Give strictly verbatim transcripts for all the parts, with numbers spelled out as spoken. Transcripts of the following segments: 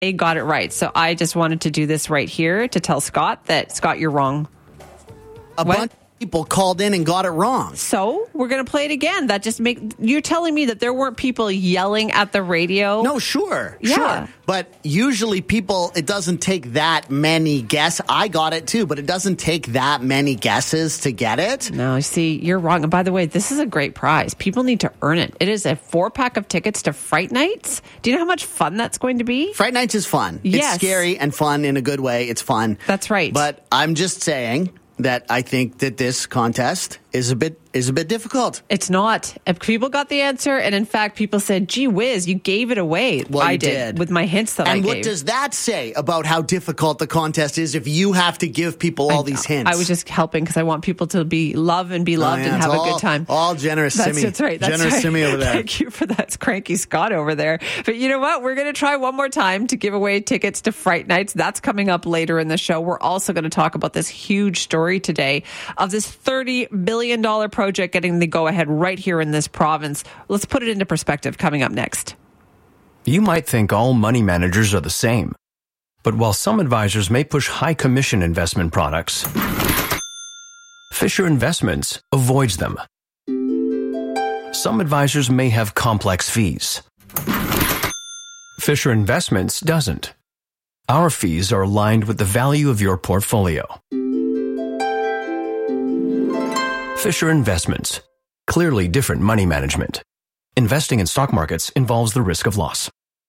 They got it right. So I just wanted to do this right here to tell Scott that, Scott, you're wrong. A What? bunch of people called in and got it wrong. So we're going to play it again. That just make you're telling me that there weren't people yelling at the radio? No, sure, Yeah. sure. But usually people, it doesn't take that many guesses. I got it too, but it doesn't take that many guesses to get it. No, see, you're wrong. And by the way, this is a great prize. People need to earn it. It is a four-pack of tickets to Fright Nights. Do you know how much fun that's going to be? Fright Nights is fun. Yes. It's scary and fun in a good way. It's fun. That's right. But I'm just saying that I think that this contest is a bit is a bit difficult. It's not. If people got the answer, and in fact, people said, gee whiz, you gave it away. Well, I you did, did. with my hints that And I gave. what does that say about how difficult the contest is if you have to give people all I these know. hints? I was just helping because I want people to be love and be Oh, loved yeah, and it's have all, a good time. All generous That's, Simi. that's right. That's generous right. Simi over there. Thank you for that. It's cranky Scott over there. But you know what? We're going to try one more time to give away tickets to Fright Nights. That's coming up later in the show. We're also going to talk about this huge story today of this thirty billion dollars project getting the go-ahead right here in this province. Let's put it into perspective coming up next. You might think all money managers are the same. But while some advisors may push high commission investment products, Fisher Investments avoids them. Some advisors may have complex fees. Fisher Investments doesn't. Our fees are aligned with the value of your portfolio. Fisher Investments. Clearly different money management. Investing in stock markets involves the risk of loss.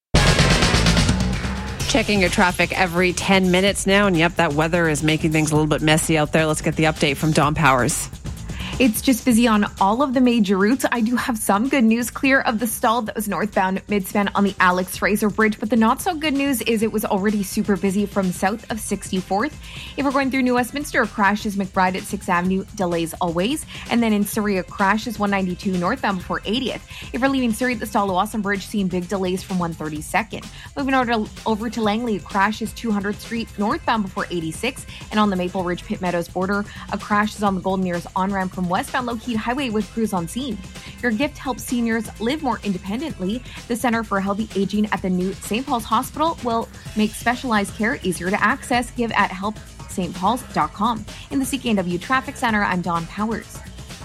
Checking your traffic every ten minutes now. And yep, that weather is making things a little bit messy out there. Let's get the update from Dawn Powers. It's just busy on all of the major routes. I do have some good news. Clear of the stall that was northbound midspan on the Alex Fraser Bridge. But the not so good news is it was already super busy from south of sixty-fourth. If we're going through New Westminster, crashes McBride at sixth Avenue, delays always. And then in Surrey, a crashes one ninety-two northbound before eightieth. If we're leaving Surrey at the Stall-Lawson Bridge, seeing big delays from one thirty-second. Moving over to, over to Langley, crashes two hundredth Street northbound before eighty-six. And on the Maple Ridge Pitt Meadows border, a crash is on the Golden Ears on-ramp from westbound Lougheed Highway with crews on scene. Your gift helps seniors live more independently. The Center for Healthy Aging at the new Saint Paul's Hospital will make specialized care easier to access. Give at help st pauls dot com. In the C K N W Traffic Center, I'm Dawn Powers.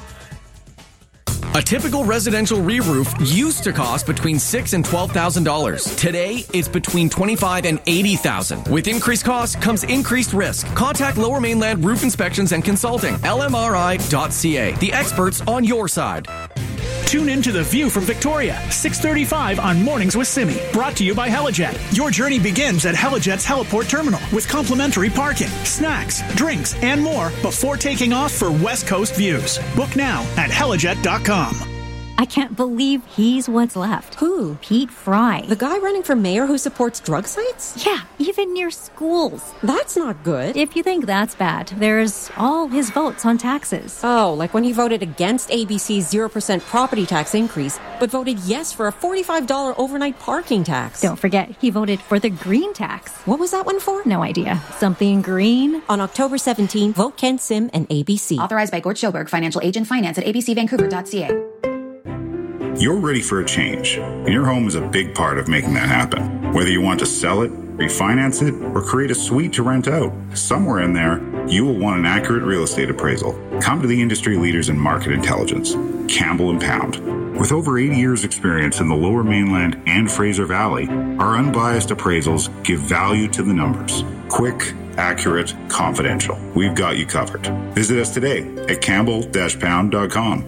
A typical residential re-roof used to cost between six thousand dollars and twelve thousand dollars. Today, it's between twenty-five thousand dollars and eighty thousand dollars. With increased costs comes increased risk. Contact Lower Mainland Roof Inspections and Consulting, L M R I dot C A. The experts on your side. Tune in to The View from Victoria, six thirty-five on Mornings with Simi. Brought to you by Helijet. Your journey begins at Helijet's Heliport Terminal with complimentary parking, snacks, drinks, and more before taking off for West Coast views. Book now at helijet dot com. I can't believe he's what's left. Who? Pete Fry. The guy running for mayor who supports drug sites? Yeah, even near schools. That's not good. If you think that's bad, there's all his votes on taxes. Oh, like when he voted against A B C's zero percent property tax increase, but voted yes for a forty-five dollars overnight parking tax. Don't forget, he voted for the green tax. What was that one for? No idea. Something green? On October seventeenth, vote Ken Sim and A B C. Authorized by Gort Schoberg, financial agent, finance at a b c vancouver dot c a. You're ready for a change, and your home is a big part of making that happen. Whether you want to sell it, refinance it, or create a suite to rent out, somewhere in there, you will want an accurate real estate appraisal. Come to the industry leaders in market intelligence, Campbell and Pound. With over eighty years experience in the Lower Mainland and Fraser Valley, our unbiased appraisals give value to the numbers. Quick, accurate, confidential. We've got you covered. Visit us today at campbell dash pound dot com.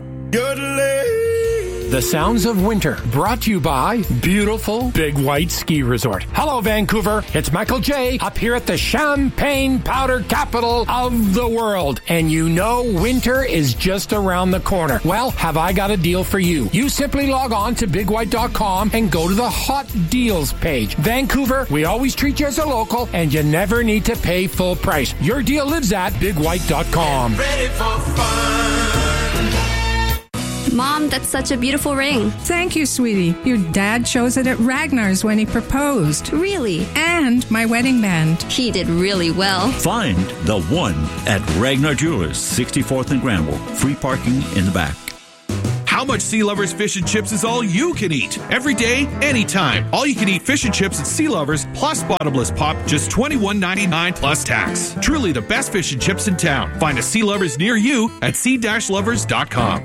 The Sounds of Winter, brought to you by beautiful Big White Ski Resort. Hello, Vancouver. It's Michael J. up here at the Champagne Powder capital of the world. And you know winter is just around the corner. Well, have I got a deal for you? You simply log on to big white dot com and go to the Hot Deals page. Vancouver, we always treat you as a local, and you never need to pay full price. Your deal lives at big white dot com. Ready for fun. Mom, that's such a beautiful ring. Thank you, sweetie. Your dad chose it at Ragnar's when he proposed. Really? And my wedding band. He did really well. Find the one at Ragnar Jewelers, sixty-fourth and Granville. Free parking in the back. How much Sea Lovers fish and chips is all you can eat? Every day, anytime. All you can eat fish and chips at Sea Lovers plus bottomless pop, just twenty-one ninety-nine plus tax. Truly the best fish and chips in town. Find a Sea Lovers near you at sea dash lovers dot com.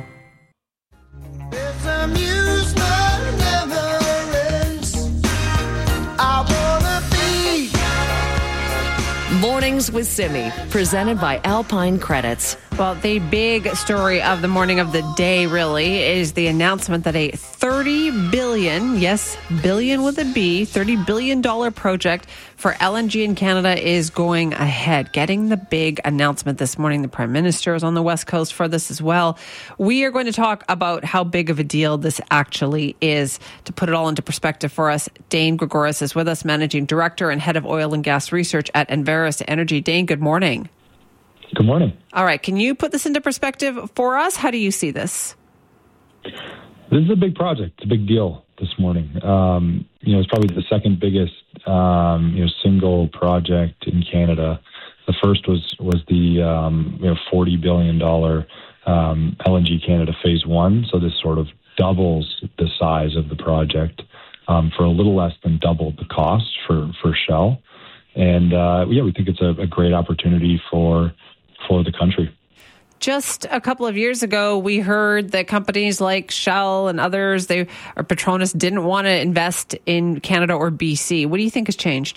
Mornings with Simi, presented by Alpine Credits. Well, the big story of the morning of the day, really, is the announcement that a thirty billion dollars, yes, billion with a B, thirty billion dollars project for L N G in Canada is going ahead. Getting the big announcement this morning. The Prime Minister is on the West Coast for this as well. We are going to talk about how big of a deal this actually is. To put it all into perspective for us, Dane Gregoris is with us, Managing Director and Head of Oil and Gas Research at Enverus Energy. Dane, good morning. Good morning. All right. Can you put this into perspective for us? How do you see this? This is a big project. It's a big deal this morning. Um, you know, it's probably the second biggest, um, you know, single project in Canada. The first was was the um, you know forty billion dollars um, L N G Canada Phase One. So this sort of doubles the size of the project um, for a little less than double the cost for for Shell. And uh, yeah, we think it's a, a great opportunity for for the country. Just a couple of years ago, we heard that companies like Shell and others, they or Petronas, didn't want to invest in Canada or B C. What do you think has changed?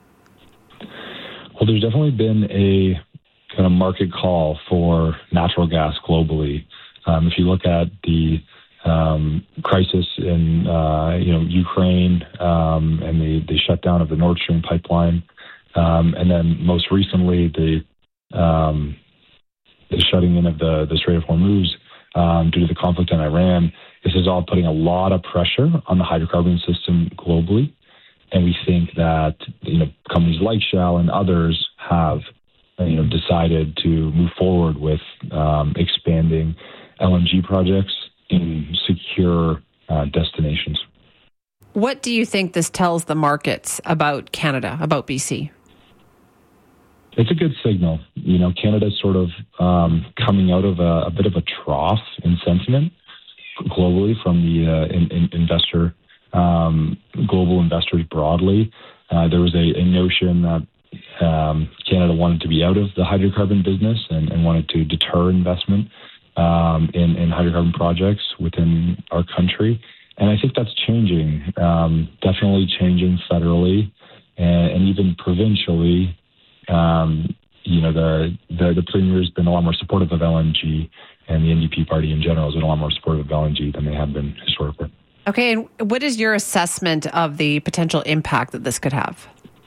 Well, there's definitely been a kind of market call for natural gas globally. Um, if you look at the um, crisis in uh, you know Ukraine um, and the, the shutdown of the Nord Stream pipeline, um, and then most recently the um, the shutting in of the, the Strait of Hormuz um, due to the conflict in Iran, this is all putting a lot of pressure on the hydrocarbon system globally. And we think that, you know, companies like Shell and others have, you know, decided to move forward with um, expanding L N G projects in secure uh, destinations. What do you think this tells the markets about Canada, about B C? It's a good signal. You know, Canada's sort of um, coming out of a, a bit of a trough in sentiment globally from the uh, in, in investor, um, global investors broadly. Uh, there was a, a notion that um, Canada wanted to be out of the hydrocarbon business and, and wanted to deter investment um, in, in hydrocarbon projects within our country. And I think that's changing, um, definitely changing federally and, and even provincially. Um, you know, the, the the Premier's been a lot more supportive of L N G, and the N D P party in general has been a lot more supportive of L N G than they have been historically. Okay, and what is your assessment of the potential impact that this could have?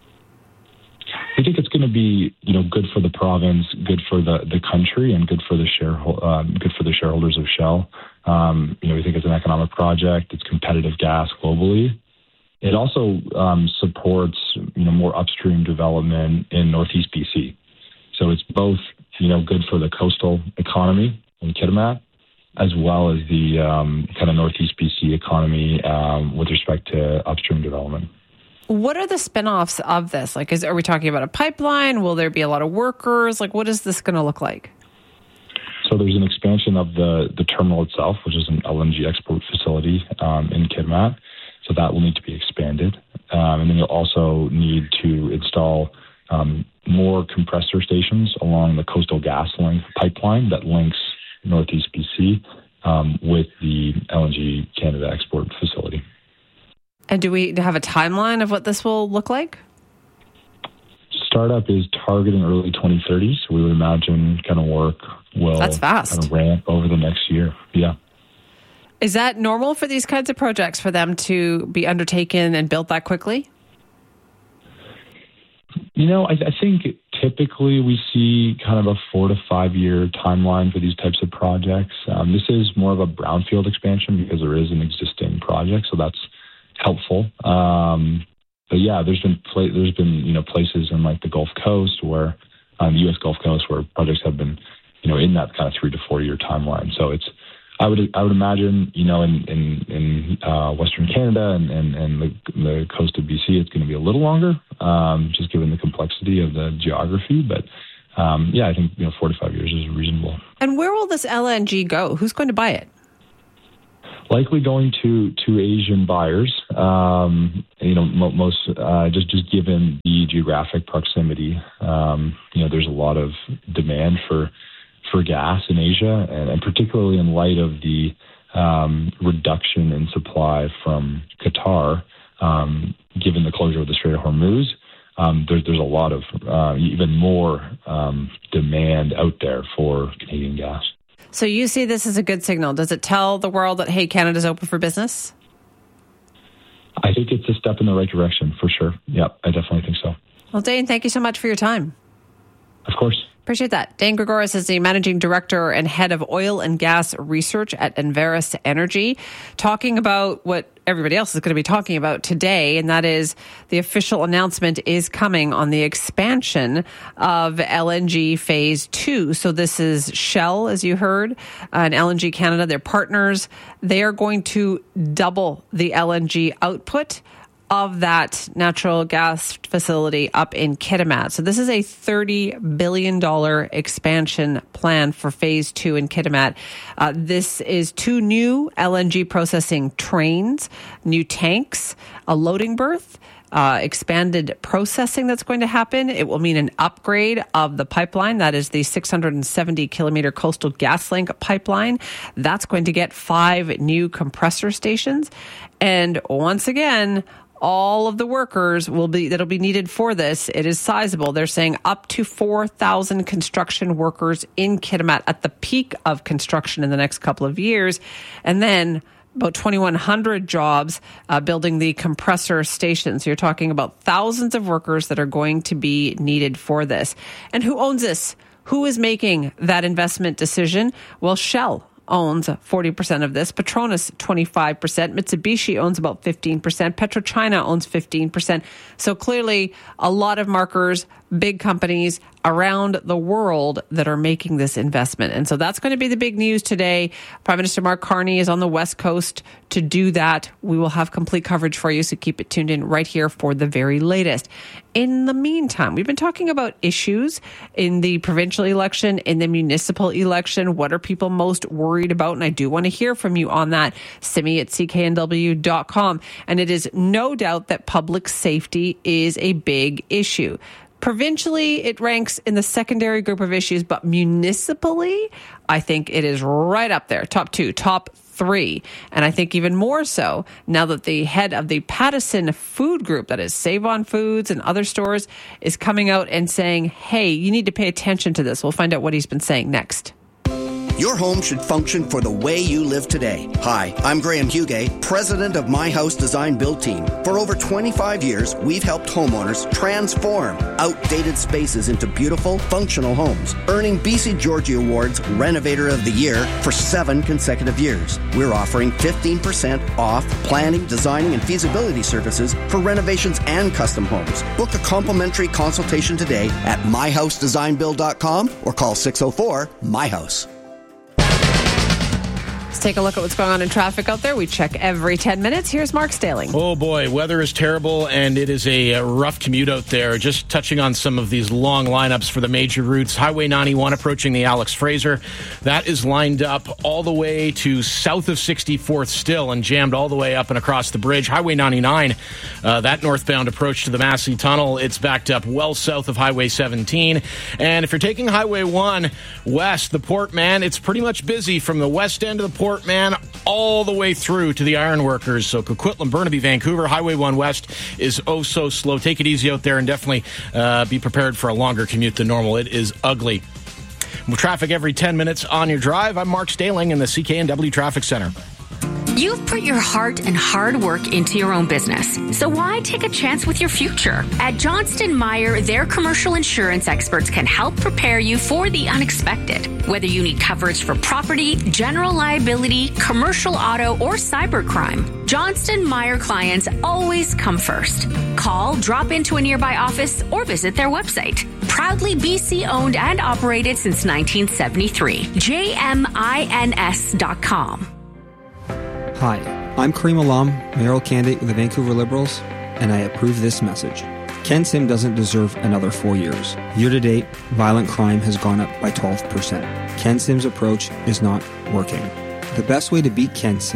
I think it's going to be, you know, good for the province, good for the, the country, and good for the shareholder, um, good for the shareholders of Shell. Um, you know, we think it's an economic project. It's competitive gas globally. It also um, supports, you know, more upstream development in Northeast B C. So it's both, you know, good for the coastal economy in Kitimat, as well as the um, kind of Northeast B C economy um, with respect to upstream development. What are the spinoffs of this? Like, is are we talking about a pipeline? Will there be a lot of workers? Like, what is this going to look like? So there's an expansion of the, the terminal itself, which is an L N G export facility um, in Kitimat. So that will need to be expanded. Um, and then you'll also need to install um, more compressor stations along the Coastal GasLink pipeline that links Northeast B C um, with the L N G Canada export facility. And do we have a timeline of what this will look like? Startup is targeting early twenty thirty, so we would imagine kind of work will That's fast. kind of ramp over the next year. Yeah. Is that normal for these kinds of projects, for them to be undertaken and built that quickly? You know, I, I think typically we see kind of a four to five year timeline for these types of projects. Um, this is more of a brownfield expansion because there is an existing project, so that's helpful. Um, but yeah, there's been pla- there's been you know places in like the Gulf Coast where um, the U S Gulf Coast where projects have been you know in that kind of three to four year timeline. So it's I would I would imagine, you know, in in, in uh, Western Canada and, and, and the, the coast of B C, it's going to be a little longer, um, just given the complexity of the geography. But um, yeah, I think you know four to five years is reasonable. And where will this L N G go? Who's going to buy it? likely going to, to Asian buyers, um, you know, mo- most uh, just, just given the geographic proximity. Um, you know, there's a lot of demand for for gas in Asia, and, and particularly in light of the um, reduction in supply from Qatar, um, given the closure of the Strait of Hormuz. Um, there, there's a lot of uh, even more um, demand out there for Canadian gas. So you see this as a good signal. Does it tell the world that, hey, Canada's open for business? I think it's a step in the right direction, for sure. Yeah, I definitely think so. Well, Dane, thank you so much for your time. Of course. Appreciate that. Dane Gregoris is the Managing Director and Head of Oil and Gas Research at Enverus Energy, talking about what everybody else is going to be talking about today, and that is the official announcement is coming on the expansion of L N G Phase two. So this is Shell, as you heard, and L N G Canada, their partners. They are going to double the L N G output of that natural gas facility up in Kitimat. So this is a thirty billion dollars expansion plan for phase two in Kitimat. Uh, this is two new L N G processing trains, new tanks, a loading berth, Uh, expanded processing that's going to happen. It will mean an upgrade of the pipeline. That is the six hundred seventy kilometer Coastal GasLink pipeline. That's going to get five new compressor stations. And once again, all of the workers will be that'll be needed for this. It is sizable. They're saying up to four thousand construction workers in Kitimat at the peak of construction in the next couple of years. And then about twenty-one hundred jobs uh, building the compressor stations. So you're talking about thousands of workers that are going to be needed for this. And who owns this? Who is making that investment decision? Well, Shell owns forty percent of this, Petronas twenty-five percent, Mitsubishi owns about fifteen percent, PetroChina owns fifteen percent. So clearly a lot of markers, big companies around the world that are making this investment. And so that's going to be the big news today. Prime Minister Mark Carney is on the West Coast to do that. We will have complete coverage for you, so keep it tuned in right here for the very latest. In the meantime, we've been talking about issues in the provincial election, in the municipal election. What are people most worried about? And I do want to hear from you on that. Simi at C K N W dot com. And it is no doubt that public safety is a big issue. Provincially, it ranks in the secondary group of issues, but municipally, I think it is right up there. Top two, top three. And I think even more so now that the head of the Pattison Food Group, that is Save On Foods and other stores, is coming out and saying, hey, you need to pay attention to this. We'll find out what he's been saying next. Your home should function for the way you live today. Hi, I'm Graham Hugay, president of My House Design Build Team. For over twenty-five years, we've helped homeowners transform outdated spaces into beautiful, functional homes, earning B C Georgie Awards Renovator of the Year for seven consecutive years. We're offering fifteen percent off planning, designing, and feasibility services for renovations and custom homes. Book a complimentary consultation today at my house design build dot com or call six oh four, my house. Let's take a look at what's going on in traffic out there. We check every ten minutes. Here's Mark Staling. Oh, boy. Weather is terrible, and it is a rough commute out there. Just touching on some of these long lineups for the major routes. Highway ninety-one approaching the Alex Fraser. That is lined up all the way to south of sixty-fourth still and jammed all the way up and across the bridge. Highway ninety-nine, uh, that northbound approach to the Massey Tunnel, it's backed up well south of Highway seventeen. And if you're taking Highway one west, the Port Man, it's pretty much busy from the west end of the Port Man all the way through to the Ironworkers. So Coquitlam, Burnaby, Vancouver, Highway one West is oh so slow. Take it easy out there and definitely uh, be prepared for a longer commute than normal. It is ugly. With traffic every ten minutes on your drive, I'm Mark Staling in the C K N W Traffic Center. You've put your heart and hard work into your own business, so why take a chance with your future? At Johnston Meyer, their commercial insurance experts can help prepare you for the unexpected. Whether you need coverage for property, general liability, commercial auto, or cybercrime, Johnston Meyer clients always come first. Call, drop into a nearby office, or visit their website. Proudly B C owned and operated since nineteen seventy-three. J M I N S dot com. Hi, I'm Kareem Alam, mayoral candidate with the Vancouver Liberals, and I approve this message. Ken Sim doesn't deserve another four years. Year to date, violent crime has gone up by twelve percent. Ken Sim's approach is not working. The best way to beat Ken Sim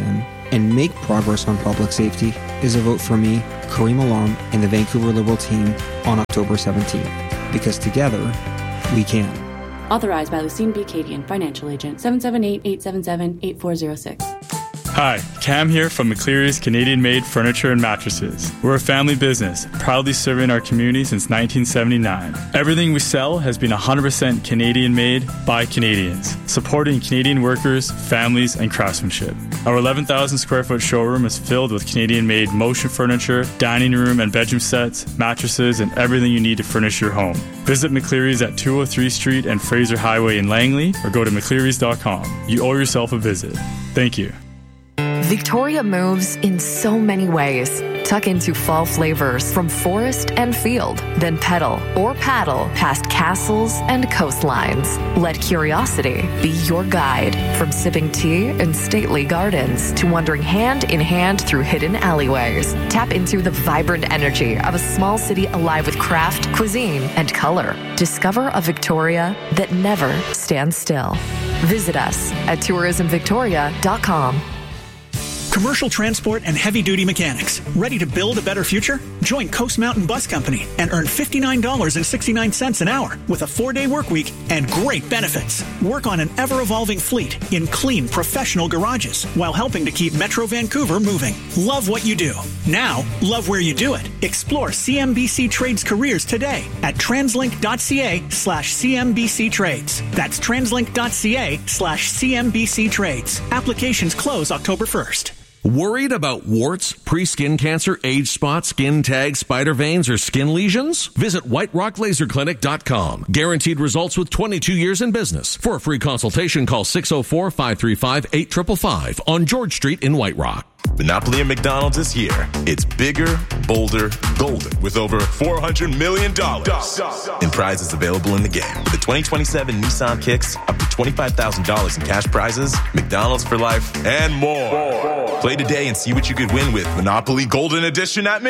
and make progress on public safety is a vote for me, Kareem Alam, and the Vancouver Liberal team on October seventeenth. Because together, we can. Authorized by Lucine B. Cadian, Financial Agent, seven seven eight, eight seven seven, eight four zero six. Hi, Cam here from McCleary's Canadian-made furniture and mattresses. We're a family business, proudly serving our community since nineteen seventy-nine. Everything we sell has been one hundred percent Canadian-made by Canadians, supporting Canadian workers, families, and craftsmanship. Our eleven thousand square foot showroom is filled with Canadian-made motion furniture, dining room and bedroom sets, mattresses, and everything you need to furnish your home. Visit McCleary's at two oh three Street and Fraser Highway in Langley, or go to mcclearys dot com. You owe yourself a visit. Thank you. Victoria moves in so many ways. Tuck into fall flavors from forest and field, then pedal or paddle past castles and coastlines. Let curiosity be your guide, from sipping tea in stately gardens to wandering hand in hand through hidden alleyways. Tap into the vibrant energy of a small city alive with craft, cuisine, and color. Discover a Victoria that never stands still. Visit us at tourism victoria dot com. Commercial transport and heavy-duty mechanics. Ready to build a better future? Join Coast Mountain Bus Company and earn fifty-nine dollars and sixty-nine cents an hour with a four-day work week and great benefits. Work on an ever-evolving fleet in clean, professional garages while helping to keep Metro Vancouver moving. Love what you do. Now, love where you do it. Explore C M B C Trades careers today at translink.ca slash CMBC Trades. That's translink.ca slash CMBC Trades. Applications close October first. Worried about warts, pre-skin cancer, age spots, skin tags, spider veins, or skin lesions? Visit white rock laser clinic dot com. Guaranteed results with twenty-two years in business. For a free consultation, call six oh four, five three five, eight five five five on George Street in White Rock. Monopoly at McDonald's is here. It's bigger, bolder, golden, with over four hundred million dollars in prizes available in the game. With the twenty twenty-seven Nissan Kicks, up to twenty-five thousand dollars in cash prizes, McDonald's for life, and more. Play today and see what you could win with Monopoly Golden Edition at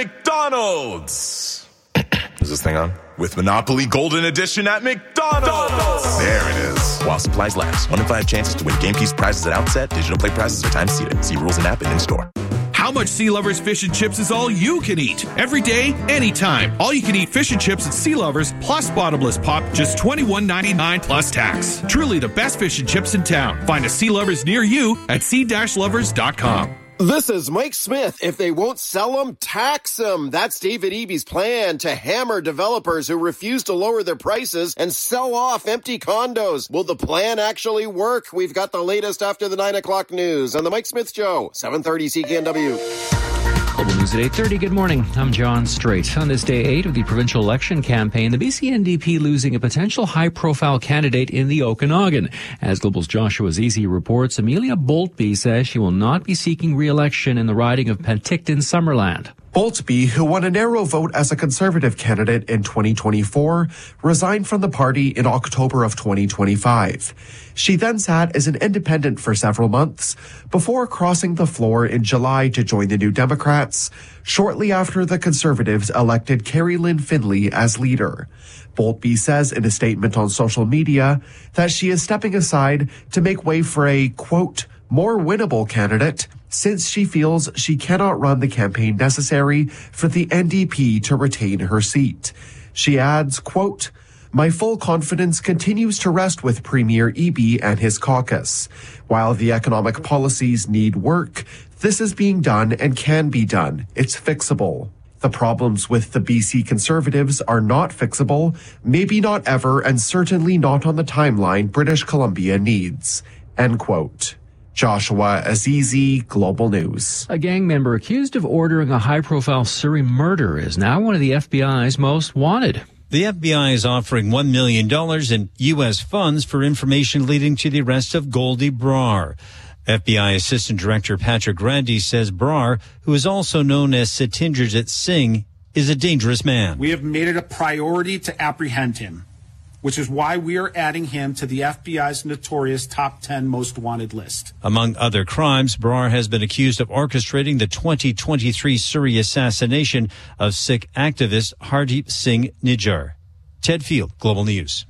McDonald's. Is this thing on? With Monopoly Golden Edition at McDonald's. There it is. While supplies last. One in five chances to win game piece prizes at outset. Digital play prizes are time seated. See rules and app and in store. How much Sea Lovers fish and chips is all you can eat? Every day, anytime. All you can eat fish and chips at Sea Lovers plus bottomless pop, just twenty-one ninety-nine plus tax. Truly the best fish and chips in town. Find a Sea Lovers near you at sea lovers dot com. This is Mike Smith. If they won't sell them, tax them. That's David Eby's plan to hammer developers who refuse to lower their prices and sell off empty condos. Will the plan actually work? We've got the latest after the nine o'clock news on the Mike Smith Show, seven thirty C K N W. Global News at eight thirty. Good morning. I'm John Strait. On this day eight of the provincial election campaign, the B C N D P losing a potential high-profile candidate in the Okanagan. As Global's Joshua Zizi reports, Amelia Boltby says she will not be seeking re-election in the riding of Penticton-Summerland. Boltby, who won a narrow vote as a Conservative candidate in twenty twenty-four, resigned from the party in October of twenty twenty-five. She then sat as an independent for several months before crossing the floor in July to join the New Democrats, shortly after the Conservatives elected Carrie Lynn Finley as leader. Boltby says in a statement on social media that she is stepping aside to make way for a, quote, more winnable candidate, since she feels she cannot run the campaign necessary for the N D P to retain her seat. She adds, quote, my full confidence continues to rest with Premier Eby and his caucus. While the economic policies need work, this is being done and can be done. It's fixable. The problems with the B C Conservatives are not fixable, maybe not ever, and certainly not on the timeline British Columbia needs. End quote. Joshua Azizi, Global News. A gang member accused of ordering a high-profile Surrey murder is now one of the F B I's most wanted. The F B I is offering one million dollars in U S funds for information leading to the arrest of Goldie Brar. F B I Assistant Director Patrick Grandi says Brar, who is also known as Satinderjit Singh, is a dangerous man. We have made it a priority to apprehend him, which is why we are adding him to the F B I's notorious top ten most wanted list. Among other crimes, Brar has been accused of orchestrating the twenty twenty-three Surrey assassination of Sikh activist Hardeep Singh Nijjar. Ted Field, Global News.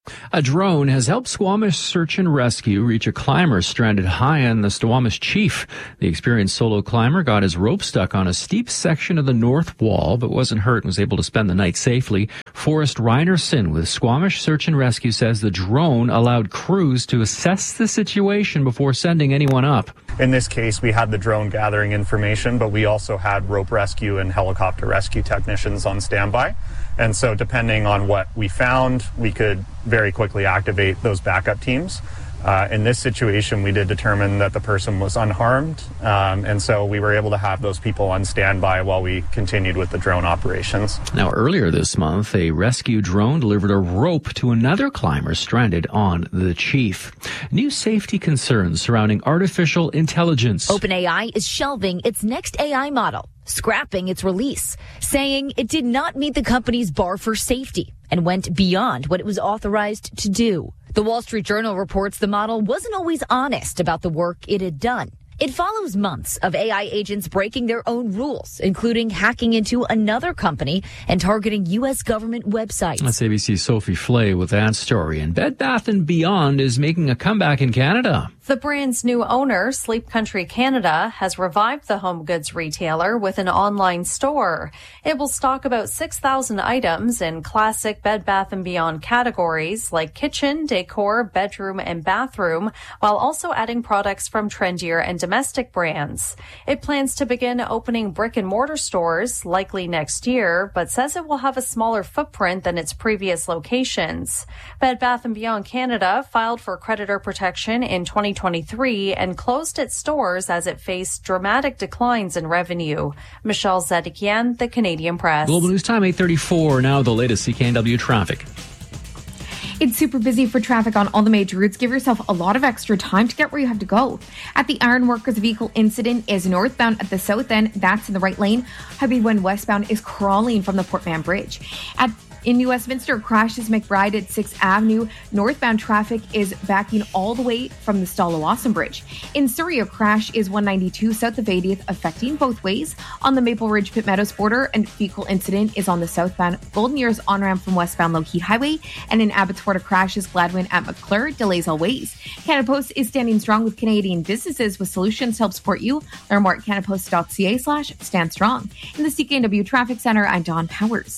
A drone has helped Squamish Search and Rescue reach a climber stranded high on the Squamish Chief. The experienced solo climber got his rope stuck on a steep section of the north wall, but wasn't hurt and was able to spend the night safely. Forrest Reinerson with Squamish Search and Rescue says the drone allowed crews to assess the situation before sending anyone up. In this case, we had the drone gathering information, but we also had rope rescue and helicopter rescue technicians on standby. And so depending on what we found, we could very quickly activate those backup teams. Uh, in this situation, we did determine that the person was unharmed, um, and so we were able to have those people on standby while we continued with the drone operations. Now, earlier this month, a rescue drone delivered a rope to another climber stranded on the Chief. New safety concerns surrounding artificial intelligence. OpenAI is shelving its next A I model, scrapping its release, saying it did not meet the company's bar for safety and went beyond what it was authorized to do. The Wall Street Journal reports the model wasn't always honest about the work it had done. It follows months of A I agents breaking their own rules, including hacking into another company and targeting U S government websites. That's A B C's Sophie Flay with that story. And Bed Bath and Beyond is making a comeback in Canada. The brand's new owner, Sleep Country Canada, has revived the home goods retailer with an online store. It will stock about six thousand items in classic Bed Bath and Beyond categories like kitchen, decor, bedroom, and bathroom, while also adding products from trendier and domestic brands. It plans to begin opening brick and mortar stores likely next year, but says it will have a smaller footprint than its previous locations. Bed Bath and Beyond Canada filed for creditor protection in twenty twenty-three and closed its stores as it faced dramatic declines in revenue. Michelle Zedekian, The Canadian Press. Global News Time, eight thirty-four. Now the latest C K N W traffic. It's super busy for traffic on all the major routes. Give yourself a lot of extra time to get where you have to go. At the Ironworkers, vehicle incident is northbound at the south end. That's in the right lane. Highway one westbound is crawling from the Port Mann Bridge. At In New Westminster, crashes McBride at sixth Avenue. Northbound traffic is backing all the way from the Stallawasam Bridge. In Surrey, a crash is one ninety-two south of eightieth, affecting both ways. On the Maple Ridge Pitt Meadows border, a vehicle incident is on the southbound Golden Ears on-ramp from westbound Lougheed Highway. And in Abbotsford, a crash is Gladwin at McClure, delays all ways. Canada Post is standing strong with Canadian businesses with solutions to help support you. Learn more at canadapost.ca slash stand strong. In the C K N W Traffic Center, I'm Dawn Powers.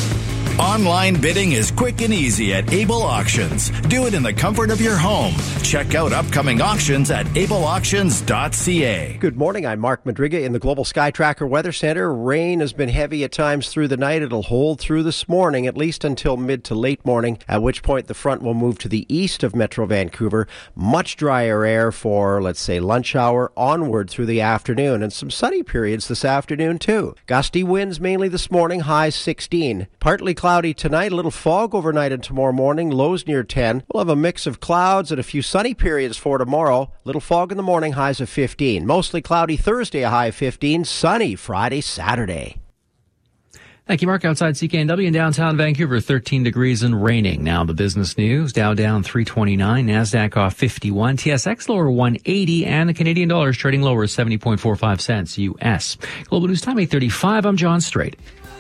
Online bidding is quick and easy at Able Auctions. Do it in the comfort of your home. Check out upcoming auctions at able auctions dot c a. Good morning. I'm Mark Madriga in the Global Sky Tracker Weather Center. Rain has been heavy at times through the night. It'll hold through this morning, at least until mid to late morning, at which point the front will move to the east of Metro Vancouver. Much drier air for, let's say, lunch hour onward through the afternoon, and some sunny periods this afternoon, too. Gusty winds mainly this morning, highs sixteen. Partly cloudy. Cloudy tonight, a little fog overnight and tomorrow morning, lows near ten. We'll have a mix of clouds and a few sunny periods for tomorrow. Little fog in the morning, highs of fifteen. Mostly cloudy Thursday, a high of fifteen. Sunny Friday, Saturday. Thank you, Mark. Outside C K N W in downtown Vancouver, thirteen degrees and raining. Now the business news. Dow down three twenty-nine, NASDAQ off fifty-one, T S X lower one eighty, and the Canadian dollar is trading lower seventy point four five cents U S. Global News Time, eight thirty-five. I'm John Strait.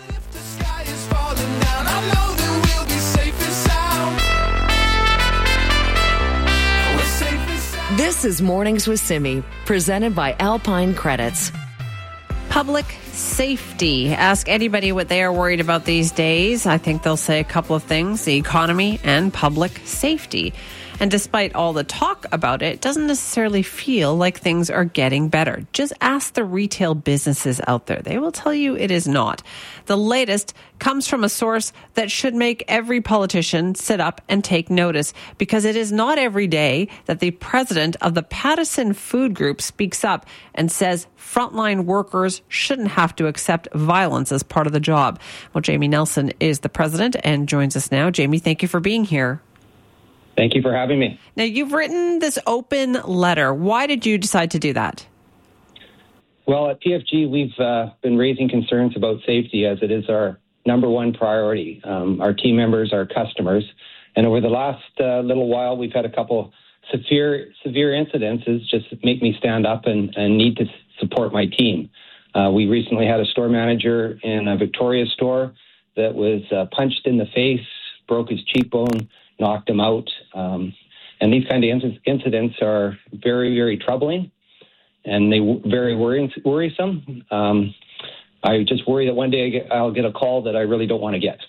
This is Mornings with Simi, presented by Alpine Credits. Public safety. Ask anybody what they are worried about these days. I think they'll say a couple of things: the economy and public safety. And despite all the talk about it, it doesn't necessarily feel like things are getting better. Just ask the retail businesses out there. They will tell you it is not. The latest comes from a source that should make every politician sit up and take notice, because it is not every day that the president of the Pattison Food Group speaks up and says frontline workers shouldn't have to accept violence as part of the job. Well, Jamie Nelson is the president and joins us now. Jamie, thank you for being here. Thank you for having me. Now, you've written this open letter. Why did you decide to do that? Well, at P F G, we've uh, been raising concerns about safety as it is our number one priority. Um, our team members, our customers. And over the last uh, little while, we've had a couple severe severe incidences just make me stand up and, and need to support my team. Uh, we recently had a store manager in a Victoria store that was uh, punched in the face, broke his cheekbone, knocked them out. Um, and these kind of inc- incidents are very, very troubling, and they w- very worrying, worrisome. Um, I just worry that one day I get, I'll get a call that I really don't want to get.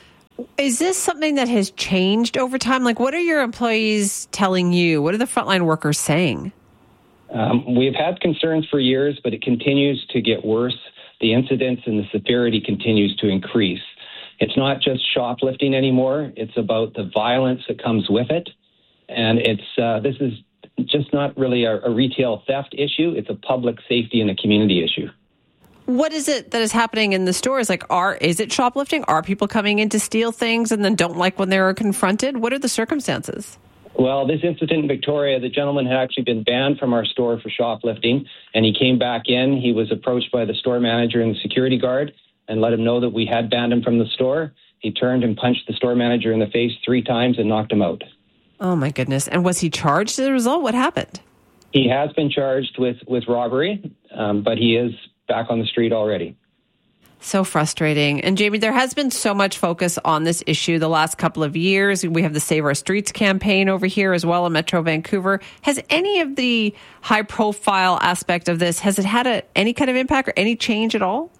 Is this something that has changed over time? Like, what are your employees telling you? What are the frontline workers saying? Um, we've had concerns for years, but it continues to get worse. The incidents and the severity continues to increase. It's not just shoplifting anymore. It's about the violence that comes with it. And it's uh, this is just not really a, a retail theft issue. It's a public safety and a community issue. What is it that is happening in the stores? Like, are is it shoplifting? Are people coming in to steal things and then don't like when they're confronted? What are the circumstances? Well, this incident in Victoria, the gentleman had actually been banned from our store for shoplifting, and he came back in. He was approached by the store manager and the security guard and let him know that we had banned him from the store. He turned and punched the store manager in the face three times and knocked him out. Oh, my goodness. And was he charged as a result? What happened? He has been charged with, with robbery, um, but he is back on the street already. So frustrating. And Jamie, there has been so much focus on this issue the last couple of years. We have the Save Our Streets campaign over here as well in Metro Vancouver. Has any of the high profile aspect of this, has it had a, any kind of impact or any change at all?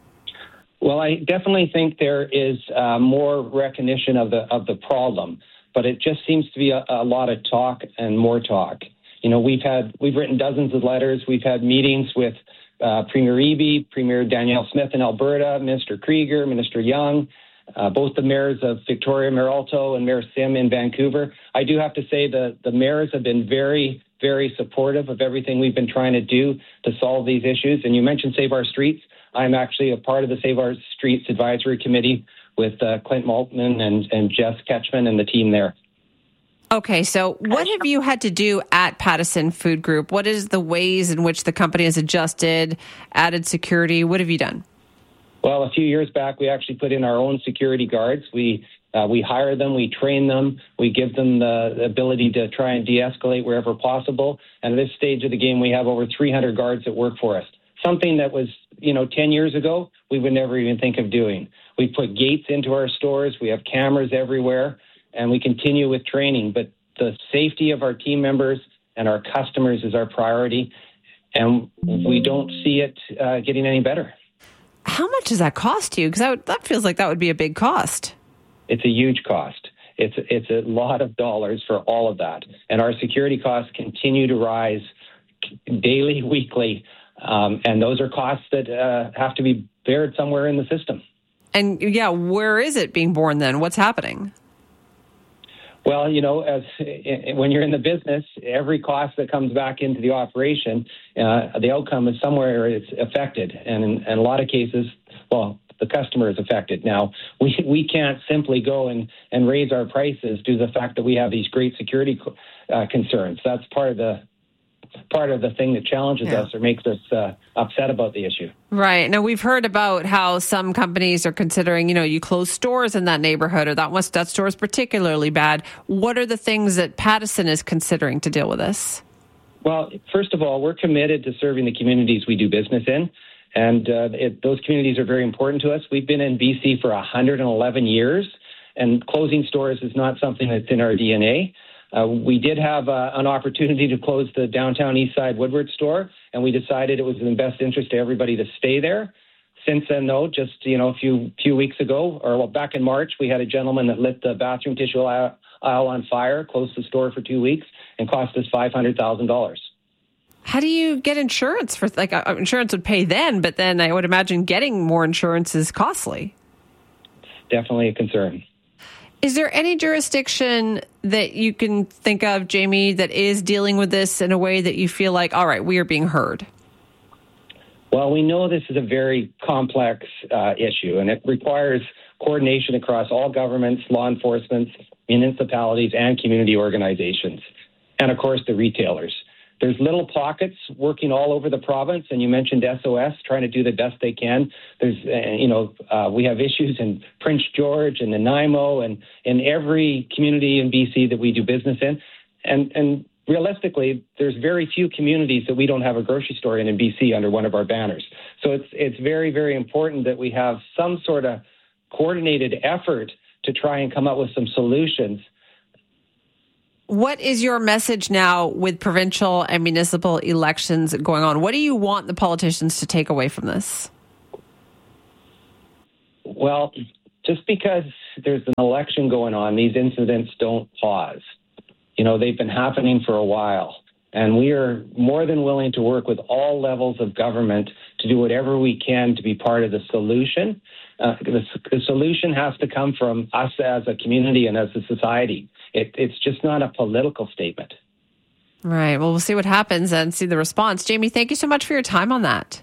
Well, I definitely think there is uh, more recognition of the of the problem, but it just seems to be a, a lot of talk and more talk. You know, we've had we've written dozens of letters. We've had meetings with Uh, Premier Eby, Premier Danielle Smith in Alberta, Minister Krieger, Minister Young, uh, both the mayors of Victoria, Mayor Alto, and Mayor Sim in Vancouver. I do have to say that the mayors have been very, very supportive of everything we've been trying to do to solve these issues. And you mentioned Save Our Streets. I'm actually a part of the Save Our Streets Advisory Committee with uh, Clint Maltman and, and Jess Ketchman and the team there. Okay, so what have you had to do at Pattison Food Group? What is the ways in which the company has adjusted, added security? What have you done? Well, a few years back, we actually put in our own security guards. We uh, we hire them, we train them, we give them the, the ability to try and de-escalate wherever possible. And at this stage of the game, we have over three hundred guards that work for us. Something that was, you know, ten years ago, we would never even think of doing. We put gates into our stores. We have cameras everywhere. And we continue with training, but the safety of our team members and our customers is our priority, and we don't see it uh, getting any better. How much does that cost you? Because that, that feels like that would be a big cost. It's a huge cost. It's it's a lot of dollars for all of that, and our security costs continue to rise daily, weekly, um, and those are costs that uh, have to be bared somewhere in the system. And yeah, where is it being borne then? What's happening? Well, you know, as when you're in the business, every cost that comes back into the operation, uh, the outcome is somewhere it's affected. And in, in a lot of cases, well, the customer is affected. Now, we we can't simply go and, and raise our prices due to the fact that we have these great security uh, concerns. That's part of the part of the thing that challenges yeah. us or makes us uh, upset about the issue. Right. Now, we've heard about how some companies are considering, you know, you close stores in that neighborhood or that one, that store is particularly bad. What are the things that Pattison is considering to deal with this? Well, first of all, we're committed to serving the communities we do business in. And uh, it, those communities are very important to us. We've been in B C for one hundred eleven years, and closing stores is not something that's in our D N A. Uh, we did have uh, an opportunity to close the downtown Eastside Woodward store, and we decided it was in the best interest to everybody to stay there. Since then, though, just you know, a few few weeks ago, or well, back in March, we had a gentleman that lit the bathroom tissue aisle on fire, closed the store for two weeks, and cost us five hundred thousand dollars. How do you get insurance for like uh, insurance would pay then, but then I would imagine getting more insurance is costly. It's definitely a concern. Is there any jurisdiction that you can think of, Jamie, that is dealing with this in a way that you feel like, all right, we are being heard? Well, we know this is a very complex uh, issue, and it requires coordination across all governments, law enforcement, municipalities, and community organizations, and, of course, the retailers. There's little pockets working all over the province, and you mentioned S O S trying to do the best they can. There's, uh, you know, uh, we have issues in Prince George and Nanaimo and in every community in B C that we do business in. And, and realistically, there's very few communities that we don't have a grocery store in in B C under one of our banners. So it's it's very, very important that we have some sort of coordinated effort to try and come up with some solutions What is your message now with provincial and municipal elections going on? What do you want the politicians to take away from this? Well, just because there's an election going on, these incidents don't pause. You know, they've been happening for a while, and we are more than willing to work with all levels of government to do whatever we can to be part of the solution. Uh, the, the solution has to come from us as a community and as a society. It, it's just not a political statement. Right. Well, we'll see what happens and see the response. Jamie, thank you so much for your time on that.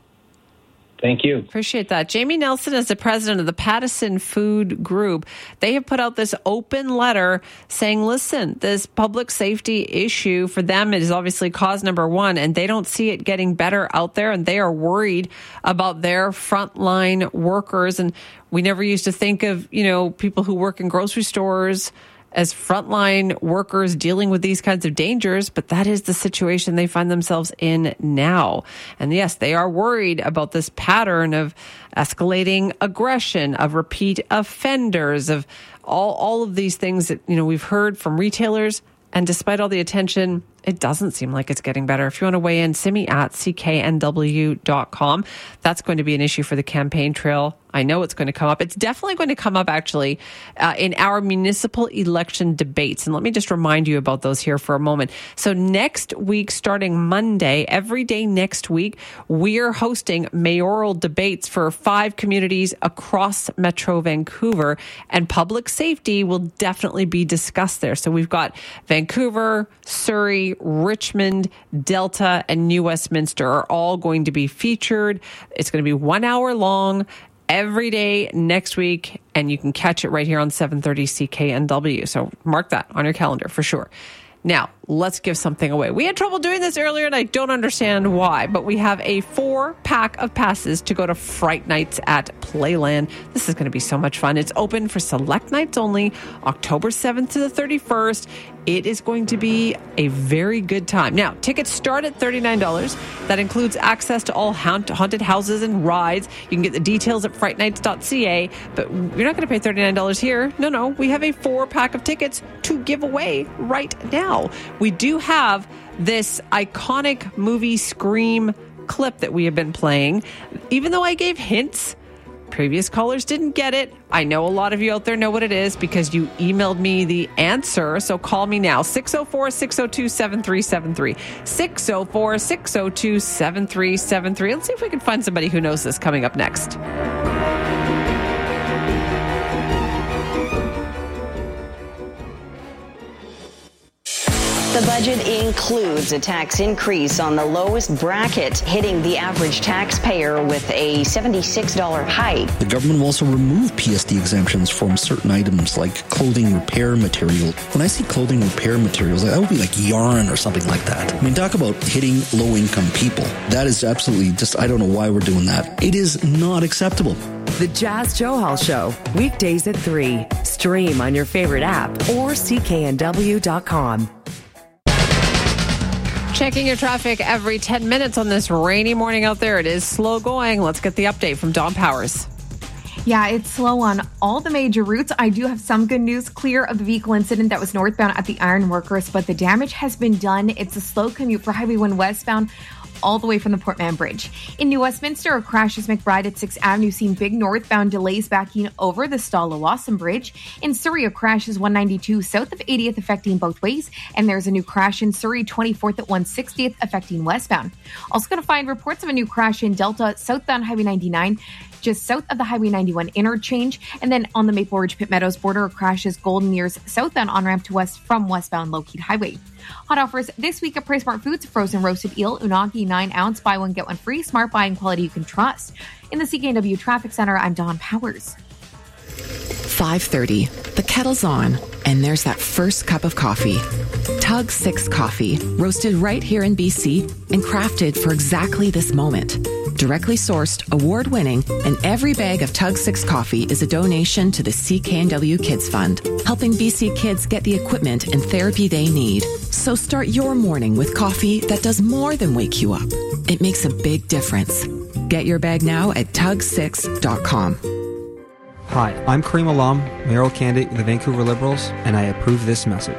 Thank you. Appreciate that. Jamie Nelson is the president of the Pattison Food Group. They have put out this open letter saying, listen, this public safety issue for them is obviously cause number one, and they don't see it getting better out there, and they are worried about their frontline workers. And we never used to think of, you know, people who work in grocery stores as frontline workers dealing with these kinds of dangers, but that is the situation they find themselves in now. And yes, they are worried about this pattern of escalating aggression, of repeat offenders, of all, all of these things that, you know, we've heard from retailers. And despite all the attention, it doesn't seem like it's getting better. If you want to weigh in, simi at c k n w dot com. That's going to be an issue for the campaign trail. I know it's going to come up. It's definitely going to come up, actually, uh, in our municipal election debates. And let me just remind you about those here for a moment. So next week, starting Monday, every day next week, we're hosting mayoral debates for five communities across Metro Vancouver. And public safety will definitely be discussed there. So we've got Vancouver, Surrey, Richmond, Delta, and New Westminster are all going to be featured. It's going to be one hour long every day next week, and you can catch it right here on seven thirty C K N W. So mark that on your calendar for sure. Now, let's give something away. We had trouble doing this earlier, and I don't understand why, but we have a four-pack of passes to go to Fright Nights at Playland. This is going to be so much fun. It's open for select nights only, October seventh to the thirty-first. It is going to be a very good time. Now, tickets start at thirty-nine dollars. That includes access to all haunt- haunted houses and rides. You can get the details at fright nights dot c a, but you're not going to pay thirty-nine dollars here. No, no. We have a four-pack of tickets to give away right now. We do have this iconic movie Scream clip that we have been playing. Even though I gave hints, previous callers didn't get it. I know a lot of you out there know what it is because you emailed me the answer. So call me now, six oh four, six oh two, seven three seven three. six oh four, six oh two, seven three seven three. Let's see if we can find somebody who knows this coming up next. The budget includes a tax increase on the lowest bracket, hitting the average taxpayer with a seventy-six dollars hike. The government will also remove P S D exemptions from certain items like clothing repair material. When I see clothing repair materials, that would be like yarn or something like that. I mean, talk about hitting low-income people. That is absolutely just, I don't know why we're doing that. It is not acceptable. The Jazz Johal Show, weekdays at three. Stream on your favorite app or c k n w dot com. Checking your traffic every ten minutes on this rainy morning out there. It is slow going. Let's get the update from Dawn Powers. Yeah, it's slow on all the major routes. I do have some good news. Clear of the vehicle incident that was northbound at the Ironworkers, but the damage has been done. It's a slow commute for Highway one westbound all the way from the Port Mann Bridge. In New Westminster, a crash is McBride at sixth Avenue, seen big northbound delays backing over the Stala-Lawson Bridge. In Surrey, a crash is one ninety-two south of eightieth affecting both ways, and there's a new crash in Surrey, twenty-fourth at one sixtieth affecting westbound. Also going to find reports of a new crash in Delta, southbound Highway ninety-nine, just south of the Highway ninety-one interchange. And then on the Maple Ridge Pitt Meadows border, a crash is Golden Years southbound on-ramp to west from westbound Lougheed Highway. Hot offers this week at Price Smart Foods: frozen roasted eel, unagi, nine ounce, buy one, get one free. Smart buying, quality you can trust. In the C K N W Traffic Center, I'm Dawn Powers. five thirty. The kettle's on, and there's that first cup of coffee. Tug Six Coffee, roasted right here in B C and crafted for exactly this moment. Directly sourced, award-winning, and every bag of Tug Six Coffee is a donation to the C K N W Kids Fund, helping B C kids get the equipment and therapy they need. So start your morning with coffee that does more than wake you up. It makes a big difference. Get your bag now at tug six dot com. Hi, I'm Kareem Alam, mayoral candidate with the Vancouver Liberals, and I approve this message.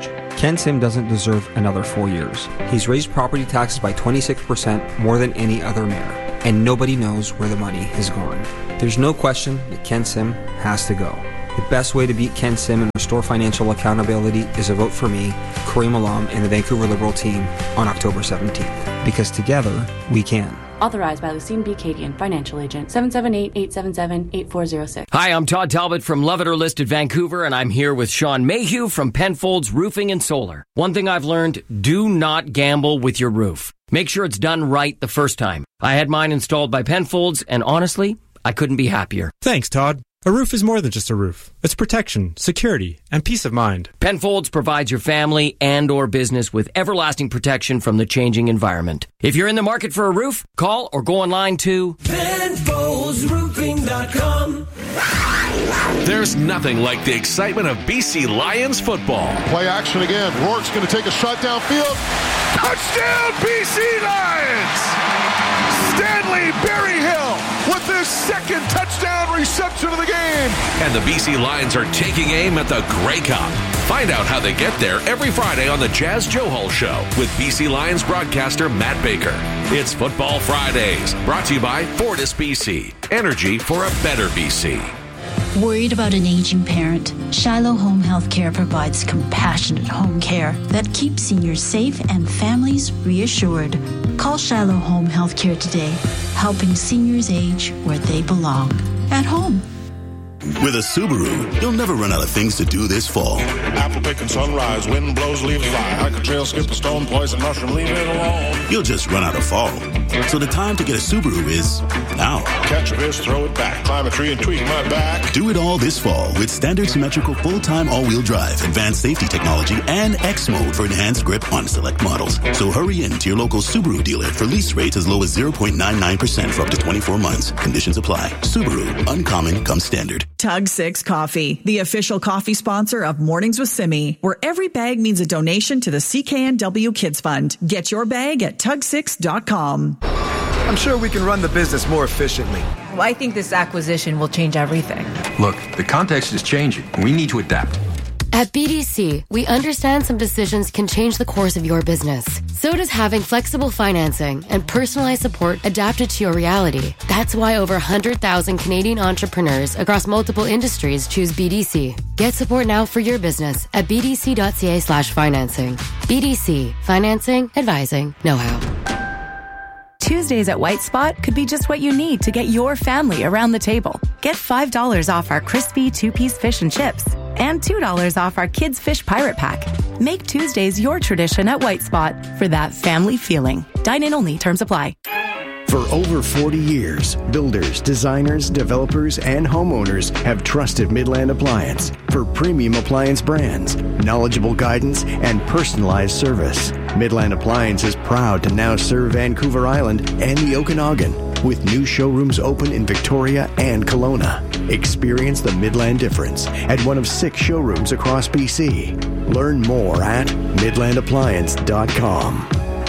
Ken Sim doesn't deserve another four years. He's raised property taxes by twenty-six percent more than any other mayor, and nobody knows where the money is gone. There's no question that Ken Sim has to go. The best way to beat Ken Sim and restore financial accountability is a vote for me, Kareem Alam, and the Vancouver Liberal team on October seventeenth. Because together, we can. Authorized by Lucine B. Cadian, Financial Agent, seven seven eight, eight seven seven, eight four zero six. Hi, I'm Todd Talbot from Love It or List at Vancouver, and I'm here with Sean Mayhew from Penfolds Roofing and Solar. One thing I've learned, do not gamble with your roof. Make sure it's done right the first time. I had mine installed by Penfolds, and honestly, I couldn't be happier. Thanks, Todd. A roof is more than just a roof. It's protection, security, and peace of mind. Penfolds provides your family and or business with everlasting protection from the changing environment. If you're in the market for a roof, call or go online to Penfolds Roofing dot com. There's nothing like the excitement of B C Lions football. Play action again. Rourke's going to take a shot downfield. Touchdown, B C Lions! Stanley Berryhill with his second touchdown reception of the game. And the B C Lions are taking aim at the Grey Cup. Find out how they get there every Friday on the Jazz Johal Show with B C Lions broadcaster Matt Baker. It's Football Fridays, brought to you by Fortis B C. Energy for a better B C. Worried about an aging parent? Shiloh Home Health Care provides compassionate home care that keeps seniors safe and families reassured. Call Shiloh Home Health Care today, helping seniors age where they belong, at home. With a Subaru, you'll never run out of things to do this fall. Apple picking sunrise, wind blows, leaves fly. Hike a trail, skip a stone, poison mushroom, leave it alone. You'll just run out of fall. So the time to get a Subaru is now. Catch a fish, throw it back, climb a tree and tweak my back. Do it all this fall with standard symmetrical full-time all-wheel drive, advanced safety technology, and X mode for enhanced grip on select models. So hurry in to your local Subaru dealer for lease rates as low as zero point nine nine percent for up to twenty-four months. Conditions apply. Subaru, uncommon comes standard. Tug Six Coffee, the official coffee sponsor of Mornings with Simi, where every bag means a donation to the C K N W Kids Fund. Get your bag at tug six dot com. I'm sure we can run the business more efficiently. Well, I think this acquisition will change everything. Look, the context is changing. We need to adapt. At B D C, we understand some decisions can change the course of your business. So does having flexible financing and personalized support adapted to your reality. That's why over one hundred thousand Canadian entrepreneurs across multiple industries choose B D C. Get support now for your business at b d c dot c a slash financing. B D C, financing, advising, know-how. Tuesdays at White Spot could be just what you need to get your family around the table. Get five dollars off our crispy two-piece fish and chips and two dollars off our Kids Fish Pirate Pack. Make Tuesdays your tradition at White Spot for that family feeling. Dine-in only. Terms apply. For over forty years, builders, designers, developers, and homeowners have trusted Midland Appliance for premium appliance brands, knowledgeable guidance, and personalized service. Midland Appliance is proud to now serve Vancouver Island and the Okanagan, with new showrooms open in Victoria and Kelowna. Experience the Midland difference at one of six showrooms across B C. Learn more at midland appliance dot com.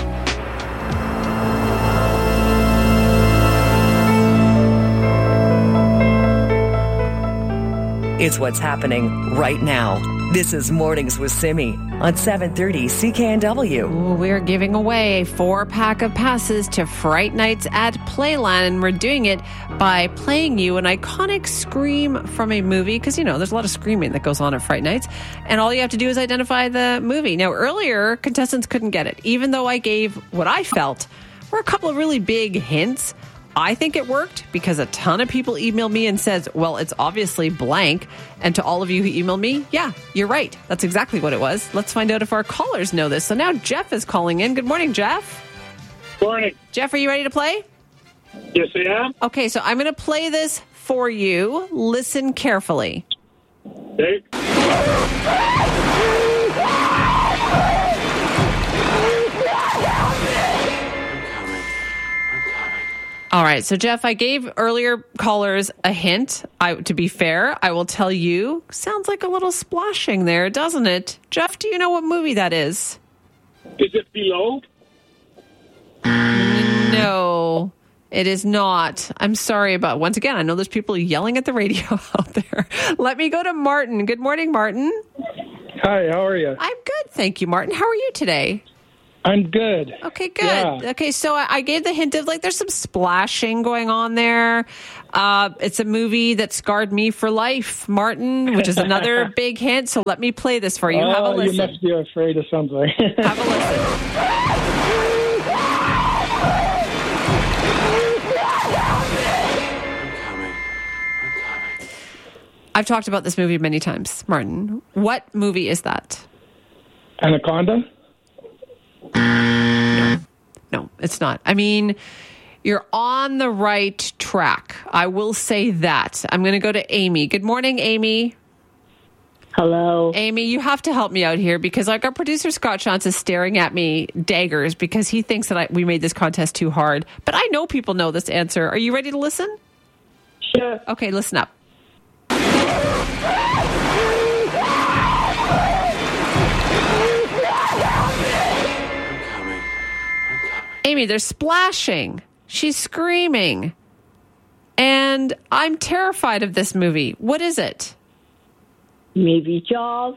It's what's happening right now. This is Mornings with Simi on seven thirty C K N W. Ooh, we're giving away a four-pack of passes to Fright Nights at Playland, and we're doing it by playing you an iconic scream from a movie, because, you know, there's a lot of screaming that goes on at Fright Nights, and all you have to do is identify the movie. Now, earlier, contestants couldn't get it, even though I gave what I felt were a couple of really big hints. I think it worked because a ton of people emailed me and says, well, it's obviously blank. And to all of you who emailed me, yeah, you're right. That's exactly what it was. Let's find out if our callers know this. So now Jeff is calling in. Good morning, Jeff. Morning. Jeff, are you ready to play? Yes, I am. Okay, so I'm going to play this for you. Listen carefully. Okay. All right, so Jeff, I gave earlier callers a hint. I, to be fair, I will tell you, sounds like a little splashing there, doesn't it? Jeff, do you know what movie that is? Is it Below? No, it is not. I'm sorry about, once again, I know there's people yelling at the radio out there. Let me go to Martin. Good morning, Martin. Hi, how are you? I'm good, thank you, Martin. How are you today? I'm good. Okay, good. Yeah. Okay, so I, I gave the hint of like there's some splashing going on there. Uh, it's a movie that scarred me for life, Martin, which is another big hint. So let me play this for you. Oh, Have a listen. You must be afraid of something. Have a listen. I've talked about this movie many times, Martin. What movie is that? Anaconda? No, no, it's not. I mean, you're on the right track. I will say that. I'm going to go to Amy. Good morning, Amy. Hello. Amy, you have to help me out here because like our producer, Scott Shantz, is staring at me daggers because he thinks that I, we made this contest too hard. But I know people know this answer. Are you ready to listen? Sure. Okay, listen up. Amy, they're splashing. She's screaming. And I'm terrified of this movie. What is it? Maybe Jaws.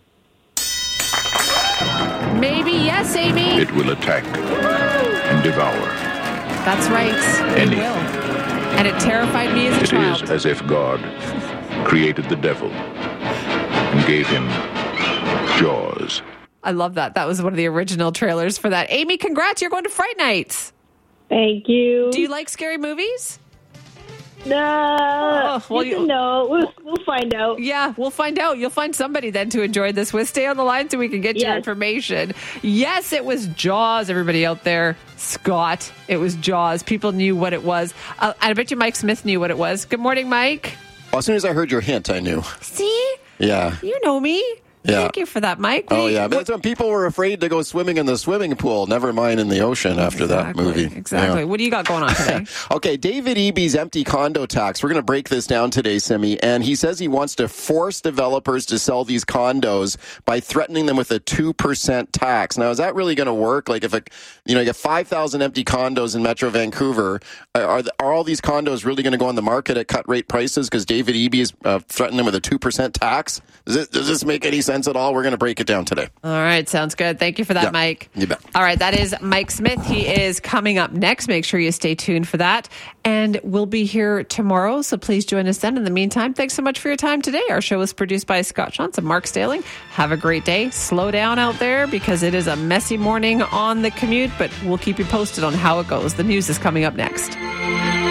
Maybe, yes, Amy. It will attack and devour. That's right. It Anything. will. And it terrified me as a It child. is as if God created the devil and gave him Jaws. I love that. That was one of the original trailers for that. Amy, congrats. You're going to Fright Nights. Thank you. Do you like scary movies? No. Oh, well, you you know. We'll, we'll find out. Yeah, we'll find out. You'll find somebody then to enjoy this with. Stay on the line so we can get Yes. your information. Yes, it was Jaws, everybody out there. Scott, it was Jaws. People knew what it was. Uh, I bet you Mike Smith knew what it was. Good morning, Mike. Well, as soon as I heard your hint, I knew. See? Yeah. You know me. Yeah. Thank you for that, Mike. Oh, Hey, yeah. what- But that's when people were afraid to go swimming in the swimming pool, never mind in the ocean after that movie. Exactly. Yeah. What do you got going on today? Okay, David Eby's empty condo tax. We're going to break this down today, Simi. And he says he wants to force developers to sell these condos by threatening them with a two percent tax. Now, is that really going to work? Like if a, you know, you get five thousand empty condos in Metro Vancouver, are, the, are all these condos really going to go on the market at cut rate prices because David Eby is uh, threatening them with a two percent tax? Does, it, does this make any sense at all? We're going to break it down today. All right. Sounds good. Thank you for that, Yeah, Mike. you bet. All right. That is Mike Smith. He is coming up next. Make sure you stay tuned for that. And we'll be here tomorrow. So please join us then. In the meantime, thanks so much for your time today. Our show is produced by Scott Shantz and Mark Staling. Have a great day. Slow down out there because it is a messy morning on the commute, but we'll keep you posted on how it goes. The news is coming up next.